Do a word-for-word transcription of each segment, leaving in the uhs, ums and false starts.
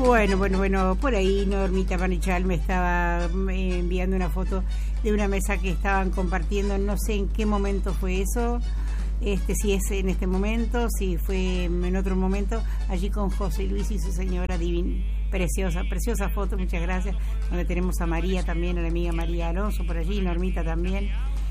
Bueno, bueno, bueno, por ahí Normita Manichal me estaba enviando una foto de una mesa que estaban compartiendo, no sé en qué momento fue eso, este si es en este momento, si fue en otro momento, allí con José Luis y su señora divina, preciosa, preciosa foto, muchas gracias, donde tenemos a María también, a la amiga María Alonso por allí, Normita también,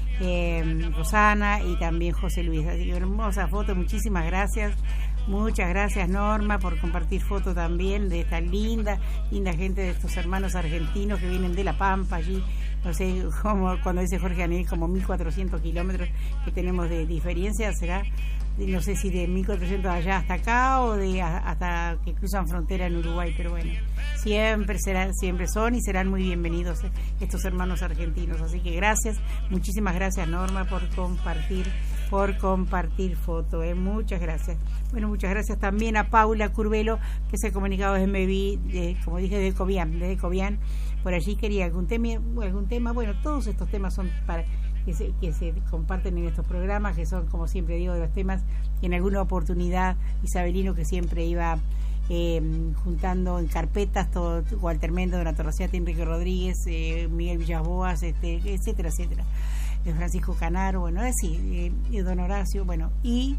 eh, Rosana y también José Luis, así que hermosa foto, muchísimas gracias. Muchas gracias, Norma, por compartir fotos también de esta linda, linda gente, de estos hermanos argentinos que vienen de La Pampa, allí, no sé, como cuando dice Jorge Anel, como mil cuatrocientos kilómetros que tenemos de diferencia, será, no sé si de mil cuatrocientos allá hasta acá o de hasta que cruzan frontera en Uruguay, pero bueno, siempre serán, siempre son y serán muy bienvenidos estos hermanos argentinos, así que gracias, muchísimas gracias, Norma, por compartir por compartir foto, ¿eh? Muchas gracias. Bueno, muchas gracias también a Paula Curvelo, que se ha comunicado desde M V, de, como dije, desde Cobián, desde Cobián, por allí quería algún tema, algún tema, bueno, todos estos temas son para que se, que se comparten en estos programas, que son, como siempre digo, de los temas que en alguna oportunidad Isabelino, que siempre iba eh, juntando en carpetas, todo, Walter Mendo, Donato Rossetti, Enrique Rodríguez, eh, Miguel Villasboas, este, etcétera, etcétera. De Francisco Canaro, bueno, es decir, eh, Don Horacio, bueno, y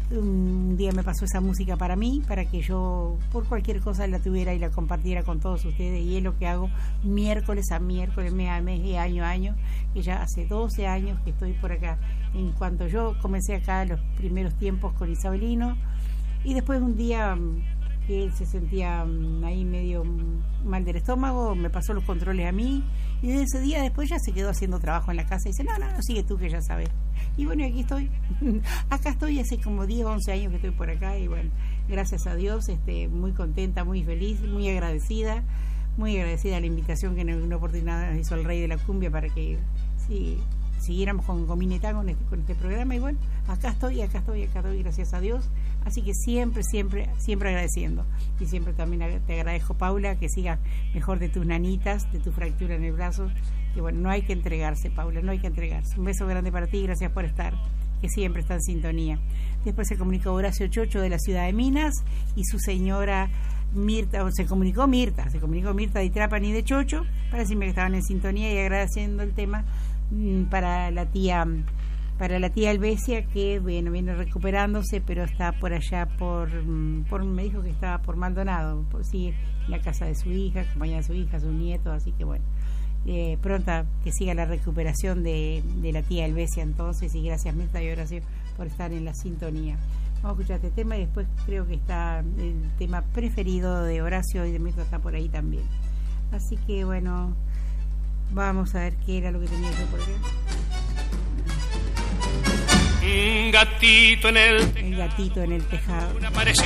un día me pasó esa música para mí, para que yo por cualquier cosa la tuviera y la compartiera con todos ustedes, y es lo que hago miércoles a miércoles, mes a mes y año a año, que ya hace doce años que estoy por acá. En cuanto yo comencé acá los primeros tiempos con Isabelino, y después un día que él se sentía ahí medio mal del estómago, me pasó los controles a mí, y desde ese día después ya se quedó haciendo trabajo en la casa y dice, no, no, no, sigue tú que ya sabes. Y bueno, aquí estoy, acá estoy hace como diez, once años que estoy por acá, y bueno, gracias a Dios, este, muy contenta, muy feliz, muy agradecida, muy agradecida a la invitación que en alguna oportunidad nos hizo el Rey de la Cumbia para que sí, siguiéramos con Gominetá con este, con este programa, y bueno, acá estoy, acá estoy, acá estoy, gracias a Dios. Así que siempre, siempre, siempre agradeciendo. Y siempre también te agradezco, Paula, que sigas mejor de tus nanitas, de tu fractura en el brazo. Que bueno, no hay que entregarse, Paula, no hay que entregarse. Un beso grande para ti, gracias por estar, que siempre está en sintonía. Después se comunicó Horacio Chocho de la ciudad de Minas y su señora Mirta, o se comunicó Mirta, se comunicó Mirta de Itrapan y de Chocho, para decirme que estaban en sintonía y agradeciendo el tema mmm, para la tía... para la tía Albesia, que bueno, viene recuperándose, pero está por allá por, por me dijo que estaba por Maldonado, por sí, en la casa de su hija, acompañada de su hija, sus nietos, así que bueno, eh, pronta que siga la recuperación de, de la tía Albesia entonces, y gracias Mirta y Horacio por estar en la sintonía. Vamos a escuchar este tema y después creo que está el tema preferido de Horacio y de Mirta está por ahí también. Así que bueno, vamos a ver qué era lo que tenía yo por acá. Un gatito en el El gatito en el tejado.